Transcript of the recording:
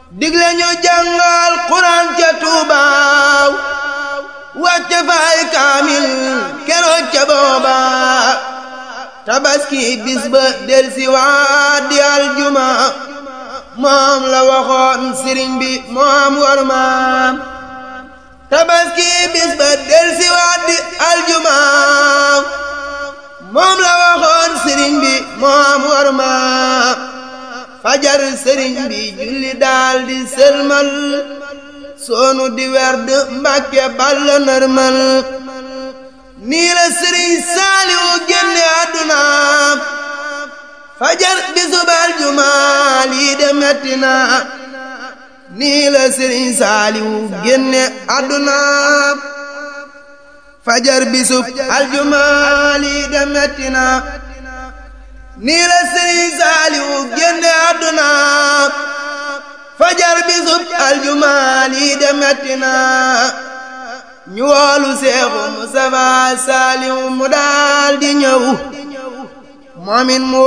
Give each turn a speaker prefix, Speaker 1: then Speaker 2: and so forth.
Speaker 1: digle ñu jàngal Qur'an ca Tuubaa wàcce fay kaamil keroog ca booba tabaski bis ba delsi waat di aljuma moom la waxoon sëriñ bi moom war maam tabaski bis ba delsi waat di aljuma moom la waxoon sëriñ bi moom war maam fajar sëriñ bi julli daal di sëlmal soonu di werd Mbàkke balla nërmal nii la sëriñ Saaliwu génne àdduna fajar bisub aljuma lii de metti na nii la sëriñ Saaliwu génne àdduna fajar bisub aljuma lii de metti na nii la sëriñ Saaliwu génne àdduna fajar bisub aljuma lii de metti na ñu woolu Seexu Mustafaa Saaliwu mu daal di ñëw moomin mu